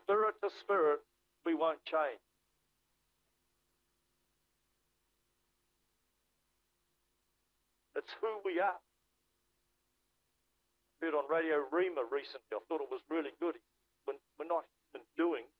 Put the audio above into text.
spirit to spirit, we won't change. It's who we are. I heard on Radio Rima recently, I thought it was really good. We're not even doing